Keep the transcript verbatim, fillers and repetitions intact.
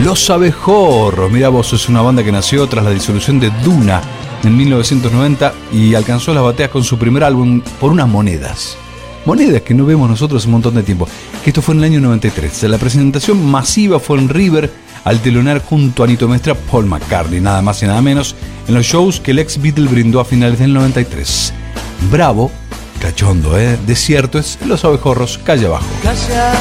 Los Abejorros, mirá vos, es una banda que nació tras la disolución de Duna en mil novecientos noventa y alcanzó las bateas con su primer álbum Por unas monedas. Monedas que no vemos nosotros hace un montón de tiempo. Que esto fue en el año noventa y tres. La presentación masiva fue en River al telonear junto a Nito Mestre Paul McCartney, nada más y nada menos, en los shows que el ex Beatle brindó a finales del noventa y tres. Bravo, cachondo, ¿eh? Desierto es Los Abejorros, calle abajo. Calle